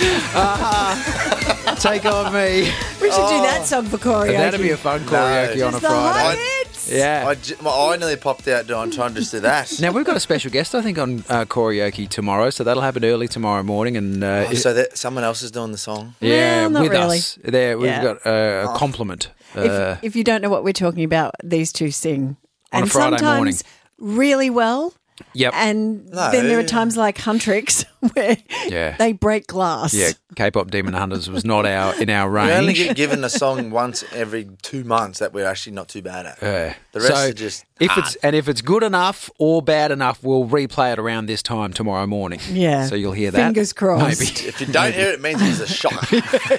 Take on me. We should do that song for karaoke. That'd be a fun karaoke on a Just the Friday. hits. Yeah. My eye nearly popped out trying to just do that. Now, we've got a special guest, I think, on karaoke tomorrow, so that'll happen early tomorrow morning. And So someone else is doing the song? yeah, Well, not with really. us. There, we've Yeah. got a compliment. If you don't know what we're talking about, these two sing. On a and Friday sometimes really well. Yep. And No. then there are times like Huntrix where Yeah. they break glass. Yeah, K-pop Demon Hunters was not in our range. We only get given a song once every 2 months that we're actually not too bad at. The rest so are just if it's good enough or bad enough, we'll replay it around this time tomorrow morning. Yeah. So you'll hear that. Fingers crossed. Maybe. If you don't hear it, it means it's a shock.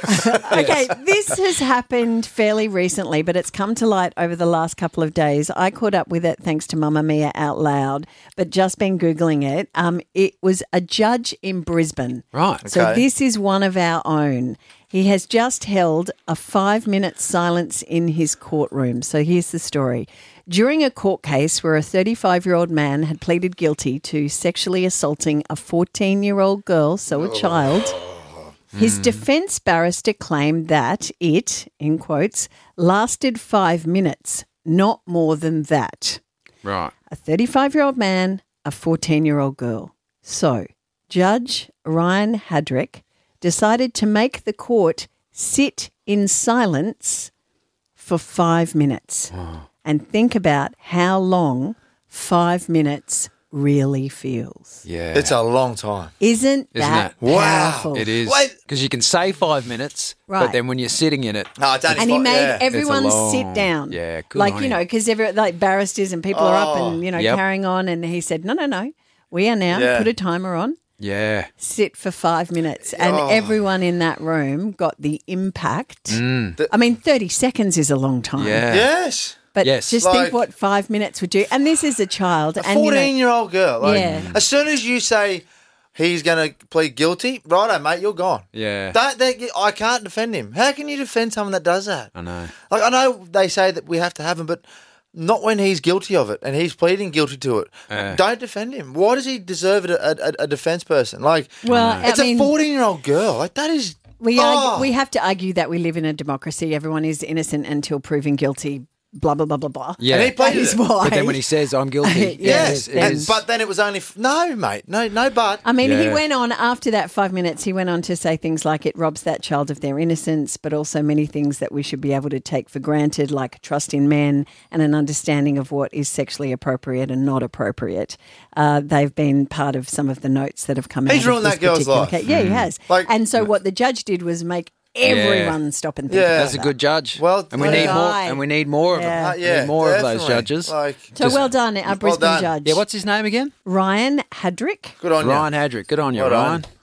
Okay, this has happened fairly recently, but it's come to light over the last couple of days. I caught up with it thanks to Mamma Mia Out Loud, but just been Googling it. It was a judge in Brisbane. Right. So Okay. this is one of our own. He has just held a 5-minute silence in his courtroom. So here's the story. During a court case where a 35-year-old man had pleaded guilty to sexually assaulting a 14-year-old girl, so a child, his defence barrister claimed that it, in quotes, lasted 5 minutes, not more than that. Right. A 35-year-old man, a 14-year-old girl. So, Judge Ryan Hadrick decided to make the court sit in silence for 5 minutes and think about how long 5 minutes really feels. Yeah. It's a long time. Isn't Isn't that it? Wow. powerful? It is. Wait. Because you can say 5 minutes, Right. but then when you're sitting in it, No, it's only And he five- made yeah. everyone It's a long- sit down. Yeah, good like, on you know, him. because like barristers and people are up and, you know, Yep. carrying on. And he said, no, we are now, Yeah. put a timer on, yeah. sit for 5 minutes. And everyone in that room got the impact. I mean, 30 seconds is a long time. Yeah. Yes. But Yes. just Like- think what 5 minutes would do. And this is a child. A and you know, 14-year-old girl. Like, Yeah. As soon as you say he's going to plead guilty, righto, mate, you're gone. Yeah. I can't defend him. How can you defend someone that does that? I know. Like, I know they say that we have to have him, but not when he's guilty of it and he's pleading guilty to it. Don't defend him. Why does he deserve a defence person? Like, Well, it's I mean, a 14-year-old girl. Like, that is... we have to argue that we live in a democracy. Everyone is innocent until proven guilty. Blah, blah, blah, blah, blah. Yeah. And he That played is it. why. But then when he says, I'm guilty. Yes, it is. But then it was only... No, mate. No, but... I mean, he Yeah. went on after that 5 minutes. He went on to say things like it robs that child of their innocence, but also many things that we should be able to take for granted, like trust in men and an understanding of what is sexually appropriate and not appropriate. They've been part of some of the notes that have come out. He's of ruined this that girl's particular life. case. Yeah, he has. Like- and so what the judge did was make everyone stop and think Yeah. about That's a that. good judge. Well, and we what a need more. guy. And we need more of them. Yeah. We need more of those definitely. judges. Like, So well done, our Brisbane done. judge. Yeah, what's his name again? Ryan Hadrick. good on Ryan you. Hadrick. Good on you, Well Ryan. done.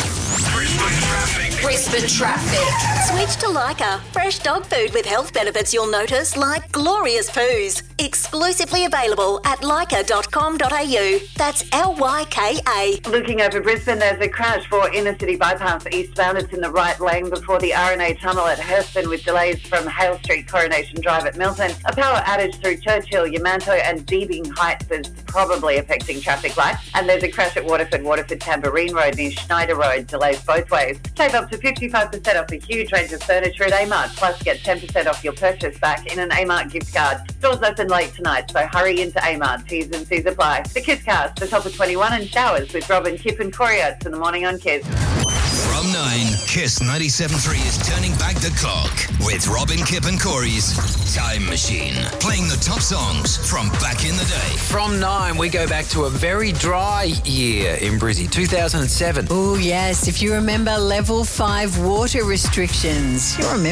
Brisbane traffic. Switch to Leica. Fresh dog food with health benefits you'll notice, like glorious poos. Exclusively available at leica.com.au. That's LYKA. Looking over Brisbane, there's a crash for Inner City Bypass eastbound. It's in the right lane before the RNA tunnel at Hurston with delays from Hale Street, Coronation Drive at Milton. A power outage through Churchill, Yamanto and Deebing Heights is probably affecting traffic lights. And there's a crash at Waterford Tambourine Road near Schneider Road. Delays both ways. Save up to 55% off a huge range of furniture at Amart. Plus get 10% off your purchase back in an Amart gift card. Stores open late tonight, so hurry into Amart. T's and C's apply. The Kiss Cast, the top of 21 and showers with Robin, Kip and Corey Oates in the morning on Kiss. From 9, Kiss 97.3 is turning back the clock with Robin, Kip and Corey's Time Machine. Playing the top songs from back in the day. From 9, we go back to a very dry year in Brizzy, 2007. Oh, yes. If you remember level 5 water restrictions, you remember.